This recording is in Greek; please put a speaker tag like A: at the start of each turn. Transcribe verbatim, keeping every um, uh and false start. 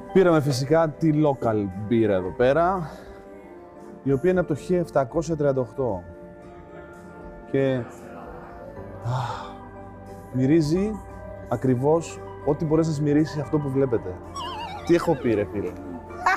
A: Πήραμε φυσικά τη local μπύρα εδώ πέρα, η οποία είναι από το χίλια επτακόσια τριάντα οκτώ. Και α, μυρίζει ακριβώς ό,τι μπορεί να σας μυρίσει αυτό που βλέπετε. Τι έχω πει ρε φίλε.